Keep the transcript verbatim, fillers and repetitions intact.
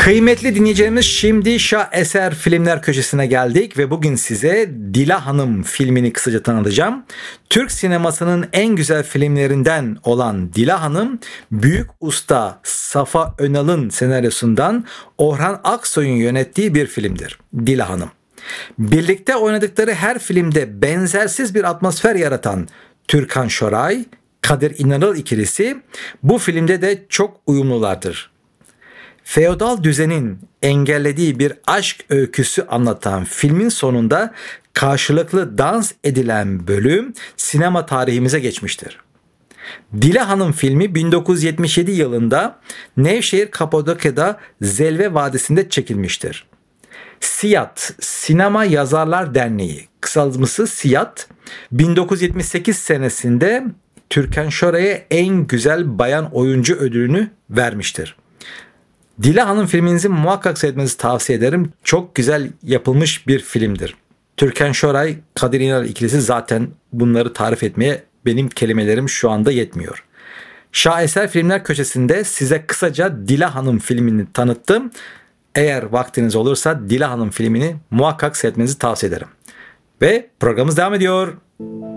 Kıymetli dinleyicilerimiz, şimdi Şaheser Filmler Köşesi'ne geldik ve bugün size Dila Hanım filmini kısaca tanıtacağım. Türk sinemasının en güzel filmlerinden olan Dila Hanım, büyük usta Safa Önal'ın senaryosundan Orhan Aksoy'un yönettiği bir filmdir. Dila Hanım. Birlikte oynadıkları her filmde benzersiz bir atmosfer yaratan Türkan Şoray, Kadir İnanır ikilisi bu filmde de çok uyumlulardır. Feodal düzenin engellediği bir aşk öyküsü anlatan filmin sonunda karşılıklı dans edilen bölüm sinema tarihimize geçmiştir. Dila Hanım filmi bin dokuz yüz yetmiş yedi yılında Nevşehir Kapadokya'da Zelve Vadisi'nde çekilmiştir. SİAD Sinema Yazarlar Derneği, kısaltması SİAD, bin dokuz yüz yetmiş sekiz senesinde Türkan Şoray'a en güzel bayan oyuncu ödülünü vermiştir. Dila Hanım filminizi muhakkak seyretmenizi tavsiye ederim. Çok güzel yapılmış bir filmdir. Türkan Şoray, Kadir İnanır ikilisi, zaten bunları tarif etmeye benim kelimelerim şu anda yetmiyor. Şaheser Filmler Köşesi'nde size kısaca Dila Hanım filmini tanıttım. Eğer vaktiniz olursa Dila Hanım filmini muhakkak seyretmenizi tavsiye ederim. Ve programımız devam ediyor.